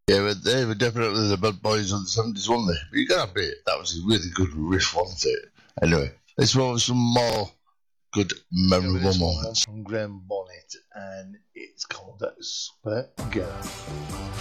Yeah, but they were definitely the bad boys of the 70s, weren't they? But you gotta admit, that was a really good riff, wasn't it? Anyway, let's move on to some more good, memorable moments. From Graham Bonnet, and it's called Super Girl.